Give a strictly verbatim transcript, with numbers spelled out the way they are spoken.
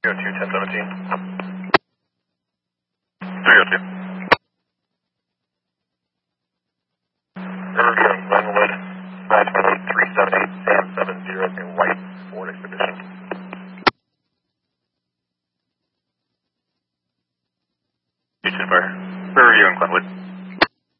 Go two, ten seventeen. three oh two. Riverview and Glenwood, nine twenty-eight, three seven eight, Sam seven zero in White, Ford Expedition. Houston Fire. Riverview and Glenwood.